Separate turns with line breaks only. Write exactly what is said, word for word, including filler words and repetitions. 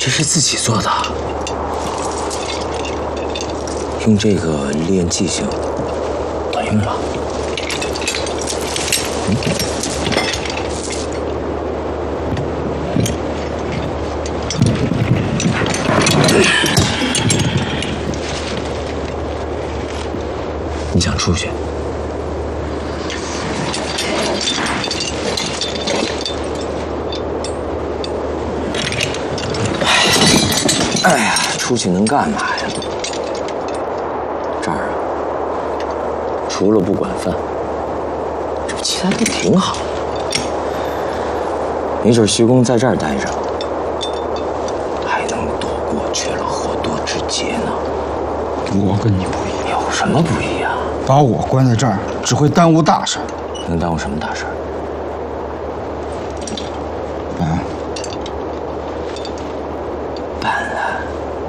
这是自己做的，用这个练记性，管用吗？嗯。你想出去？哎呀，出去能干嘛呀？这儿啊，除了不管饭，这不其他都挺好的。没准徐公在这儿待着，还能躲过缺了河多之劫呢。
我跟你不一样。
有什么不一样？
把我关在这儿，只会耽误大事。
能耽误什么大事？
啊？
办了。